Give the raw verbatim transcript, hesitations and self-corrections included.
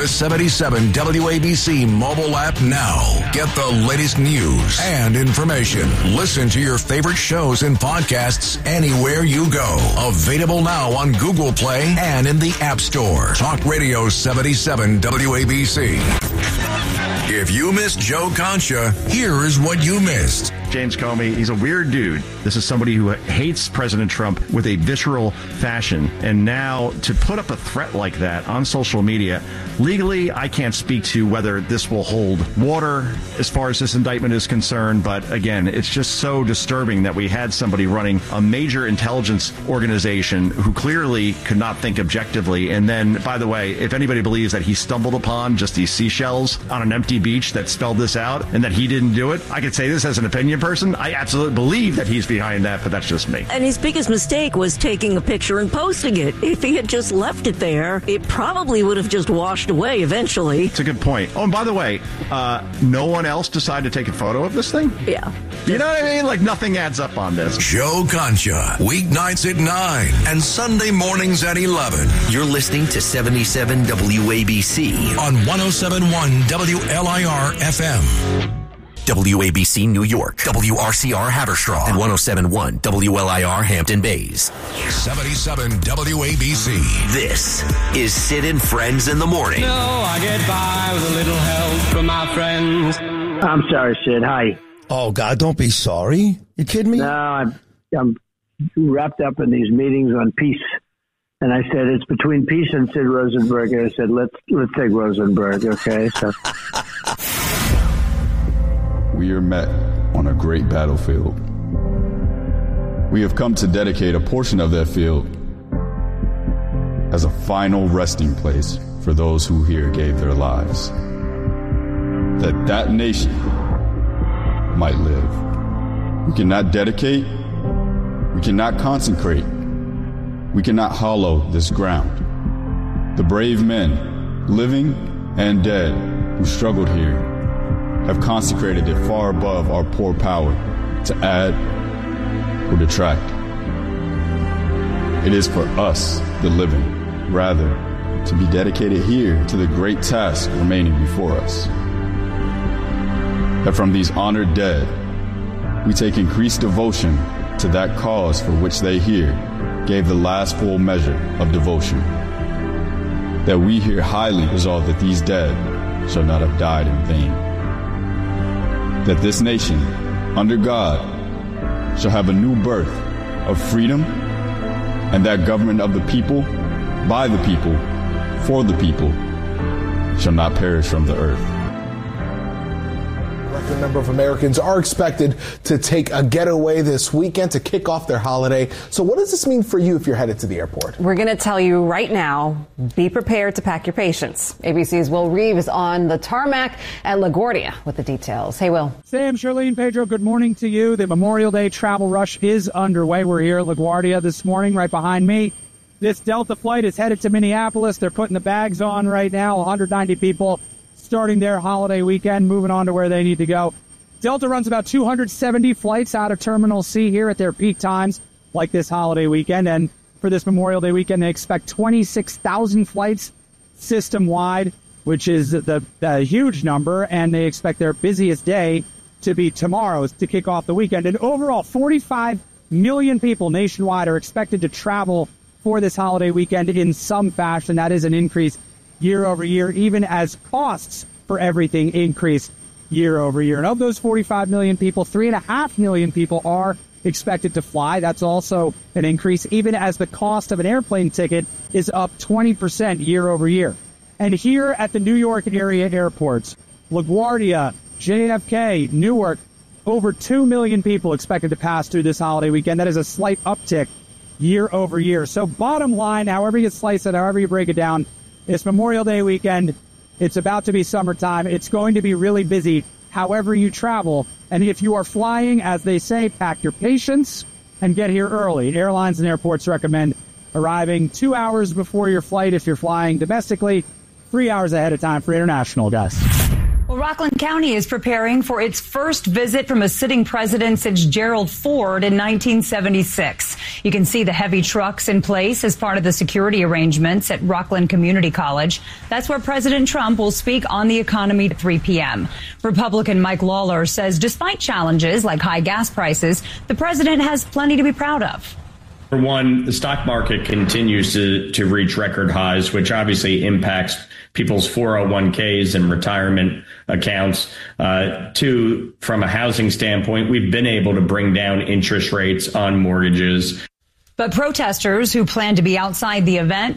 the seventy-seven W A B C mobile app now. Get the latest news and information. Listen to your favorite shows and podcasts anywhere you go. Available now on Google Play and in the App Store. Talk Radio seventy-seven W A B C. If you missed Joe Concha, here is what you missed. James Comey, he's a weird dude. This is somebody who hates President Trump with a visceral fashion. And now to put up a threat like that on social media, legally, I can't speak to whether this will hold water as far as this indictment is concerned. But again, it's just so disturbing that we had somebody running a major intelligence organization who clearly could not think objectively. And then, by the way, if anybody believes that he stumbled upon just these seashells on an empty beach that spelled this out and that he didn't do it, I could say this as an opinion person. I absolutely believe that he's behind that, but that's just me. And his biggest mistake was taking a picture and posting it. If he had just left it there, it probably would have just washed away eventually. It's a good point. Oh, and by the way, uh, no one else decided to take a photo of this thing? Yeah. You know what I mean? Like, nothing adds up on this. Joe Concha, weeknights at nine and Sunday mornings at eleven. You're listening to seventy-seven W A B C on one oh seven point one W L I R F M. W A B C New York, W R C R Haverstraw, and one oh seven point one W L I R Hampton Bays. seventy-seven W A B C. This is Sid and Friends in the Morning. No, I get by with a little help from my friends. I'm sorry, Sid. Hi. Oh, God, don't be sorry. You kidding me? No, I'm, I'm wrapped up in these meetings on peace. And I said, it's between peace and Sid Rosenberg. And I said, let's, let's take Rosenberg, okay? So... We are met on a great battlefield. We have come to dedicate a portion of that field as a final resting place for those who here gave their lives, that that nation might live. We cannot dedicate, we cannot consecrate, we cannot hollow this ground. The brave men, living and dead, who struggled here have consecrated it far above our poor power to add or detract. It is for us, the living, rather, to be dedicated here to the great task remaining before us. That from these honored dead, we take increased devotion to that cause for which they here gave the last full measure of devotion. That we here highly resolve that these dead shall not have died in vain. That this nation, under God, shall have a new birth of freedom, and that government of the people, by the people, for the people, shall not perish from the earth. A record number of Americans are expected to take a getaway this weekend to kick off their holiday. So what does this mean for you if you're headed to the airport? We're going to tell you right now, be prepared to pack your patience. A B C's Will Reeves is on the tarmac at LaGuardia with the details. Hey, Will. Sam, Charlene, Pedro, good morning to you. The Memorial Day travel rush is underway. We're here at LaGuardia this morning, right behind me. This Delta flight is headed to Minneapolis. They're putting the bags on right now, one hundred ninety people starting their holiday weekend, moving on to where they need to go. Delta runs about two hundred seventy flights out of Terminal C here at their peak times, like this holiday weekend. And for this Memorial Day weekend, they expect twenty-six thousand flights system-wide, which is the, the huge number. And they expect their busiest day to be tomorrow to kick off the weekend. And overall, forty-five million people nationwide are expected to travel for this holiday weekend in some fashion. That is an increase year over year, even as costs for everything increase year over year. And of those forty-five million people, three and a half million people are expected to fly. That's also an increase, even as the cost of an airplane ticket is up twenty percent year over year. And here at the New York area airports, LaGuardia, J F K, Newark, over two million people expected to pass through this holiday weekend. That is a slight uptick year over year. So bottom line, however you slice it, however you break it down, it's Memorial Day weekend. It's about to be summertime. It's going to be really busy however you travel. And if you are flying, as they say, pack your patience and get here early. Airlines and airports recommend arriving two hours before your flight if you're flying domestically, three hours ahead of time for international guests. Well, Well, Rockland County is preparing for its first visit from a sitting president since Gerald Ford in nineteen seventy-six. You can see the heavy trucks in place as part of the security arrangements at Rockland Community College. That's where President Trump will speak on the economy at three p.m. Republican Mike Lawler says despite challenges like high gas prices, the president has plenty to be proud of. For one, the stock market continues to, to reach record highs, which obviously impacts people's four oh one k's and retirement accounts. Uh, two, from a housing standpoint, we've been able to bring down interest rates on mortgages. But protesters who plan to be outside the event